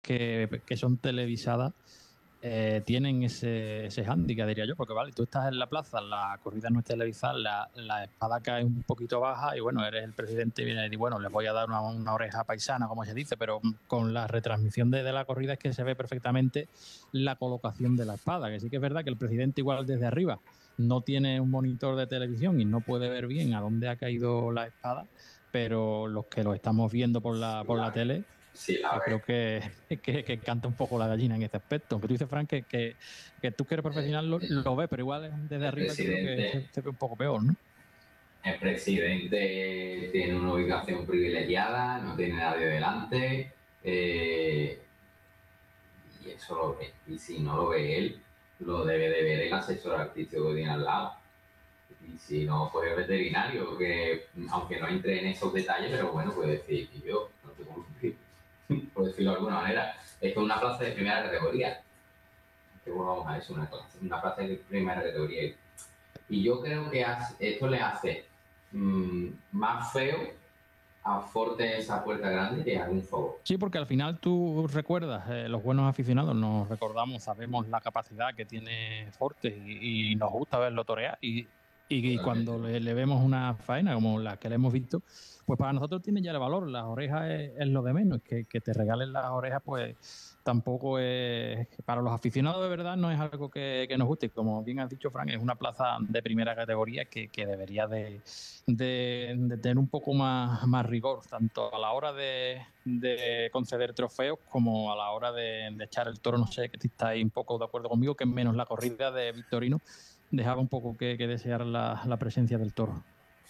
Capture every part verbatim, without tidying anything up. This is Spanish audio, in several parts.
que, que son televisadas eh, tienen ese, ese hándicap, diría yo, porque vale, tú estás en la plaza, la corrida no es televisada, la, la espada cae un poquito baja y bueno, eres el presidente y viene y bueno, les voy a dar una, una oreja paisana, como se dice, pero con la retransmisión de, de la corrida es que se ve perfectamente la colocación de la espada, que sí que es verdad que el presidente igual desde arriba no tiene un monitor de televisión y no puede ver bien a dónde ha caído la espada, pero los que lo estamos viendo por la, Sí, por la la ve. tele, Sí, la yo ve. creo que, que, que canta un poco la gallina en este aspecto. Aunque tú dices, Frank, que, que, que tú que eres Eh, profesional lo, eh, lo ves, pero igual desde el arriba yo creo que se, presidente, se ve un poco peor, ¿no? el presidente tiene una ubicación privilegiada, no tiene nadie delante, eh, y eso lo ve. Y si no lo ve él, lo debe de ver el asesor artístico que tiene al lado. Y si no, pues el veterinario, que aunque no entre en esos detalles, pero bueno, puede decir, y yo, no te conozco, por decirlo de alguna manera, esto es una plaza de primera categoría. Que vamos a eso, una, clase, una plaza de primera categoría. Y yo creo que hace, esto le hace mmm, más feo a Forte esa puerta grande que algún favor. Sí, porque al final tú recuerdas, eh, los buenos aficionados nos recordamos, sabemos la capacidad que tiene Forte y, y nos gusta verlo torear. Y, y Totalmente, cuando ¿no? le, le, vemos una faena como la que le hemos visto, pues para nosotros tiene ya el valor. Las orejas es, es lo de menos, que, que te regalen las orejas, pues tampoco es. Para los aficionados de verdad no es algo que, que nos guste. Como bien has dicho, Frank, es una plaza de primera categoría que, que debería de, de, de, tener un poco más, más rigor, tanto a la hora de, de conceder trofeos como a la hora de, de echar el toro. No sé que estáis un poco de acuerdo conmigo, que menos la corrida de Victorino dejaba un poco que, que desear la, la presencia del toro.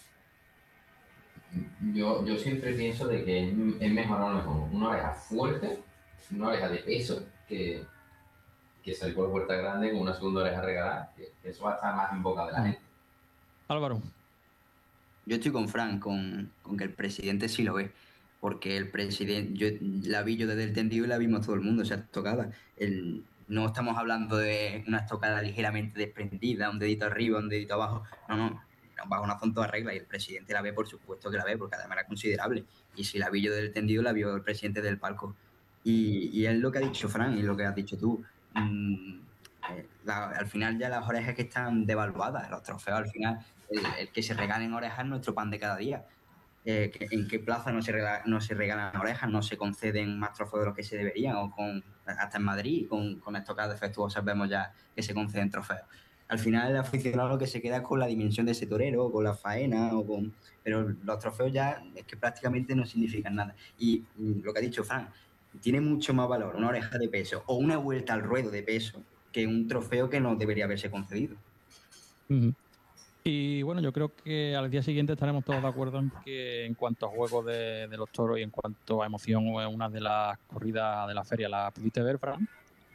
Yo, yo siempre pienso de que es, es mejor a lo mejor una oreja fuerte, una oreja de peso, que, que salir por puerta grande con una segunda oreja regalada, que eso va a estar más en boca de la Mm. gente. Álvaro. Yo estoy con Frank, con, con que el presidente sí lo ve, porque el presidente, yo la vi yo desde el tendido y la vimos todo el mundo, o sea, tocada. El, no estamos hablando de una estocada ligeramente desprendida, un dedito arriba, un dedito abajo, no, no, bajo una zona toda regla y el presidente la ve, por supuesto que la ve, porque además era considerable. Y si la vi yo desde el tendido, la vio el presidente del palco. Y, y es lo que ha dicho Frank y lo que has dicho tú. Mmm, eh, la, al final ya las orejas que están devaluadas, los trofeos al final, el, el que se regalen orejas es nuestro pan de cada día. Eh, que, ¿En qué plaza no se, regala, no se regalan orejas, no se conceden más trofeos de los que se deberían? O con, hasta en Madrid, con, con estocadas defectuosas vemos ya que se conceden trofeos. Al final el aficionado lo que se queda es con la dimensión de ese torero, con la faena, o con, pero los trofeos ya es que prácticamente no significan nada. Y lo que ha dicho Fran, tiene mucho más valor una oreja de peso o una vuelta al ruedo de peso que un trofeo que no debería haberse concedido. Uh-huh. Y bueno, yo creo que al día siguiente estaremos todos de acuerdo en que en cuanto a juego de, de los toros y en cuanto a emoción, es una de las corridas de la feria. ¿La pudiste ver, Fran?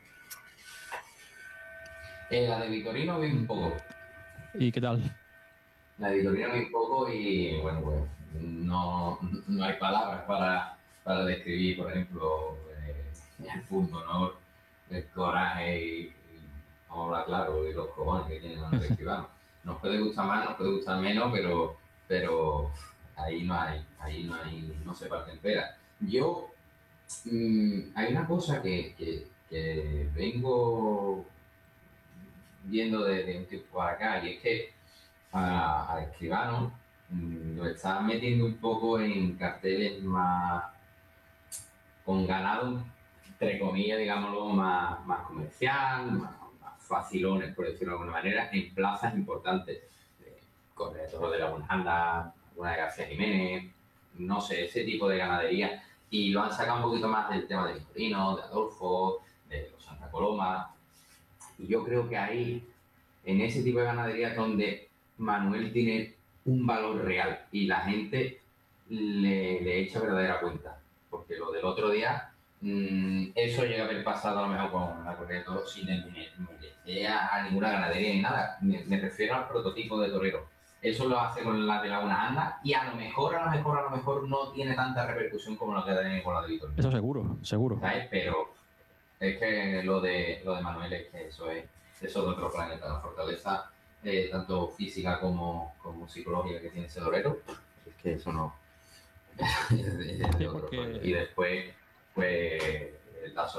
Eh, la de Vitorino vi un poco. ¿Y qué tal? La de Vitorino vi un poco y bueno, pues no, no hay palabras para, para describir, por ejemplo, eh, el punto, ¿no? El coraje y, y vamos a hablar claro, y los cojones que tiene Manuel Escribano. Nos puede gustar más, nos puede gustar menos, pero, pero ahí no hay, ahí no hay, no se parte entera. Yo, mmm, hay una cosa que, que, que vengo viendo desde un tiempo para acá, y es que a, a Escribano mmm, lo están metiendo un poco en carteles más con ganado, entre comillas, digámoslo, más, más comercial, más, más facilones, por decirlo de alguna manera, en plazas importantes. Eh, con el Toro de la Bunjanda, alguna de García Jiménez, no sé, ese tipo de ganadería. Y lo han sacado un poquito más del tema de Victorino, de Adolfo, de los Santa Coloma. Y yo creo que ahí, en ese tipo de ganadería, es donde Manuel tiene un valor real y la gente le, le echa verdadera cuenta. Porque lo del otro día, mmm, eso llega a haber pasado a lo mejor con la corrida de toros sin merecer a ninguna ganadería ni nada. Me, me refiero al prototipo de torero. Eso lo hace con la de la Bunjanda y a lo mejor, a lo mejor, a lo mejor no tiene tanta repercusión como lo que tiene con la de Vitorino. Eso seguro, seguro. ¿Sabes? Pero es que lo de, lo de Manuel es que eso es, eso es otro planeta. La fortaleza, eh, tanto física como, como psicológica que tiene ese torero, es que eso no... es de, de Sí, otro porque... rollo. Y después, pues, la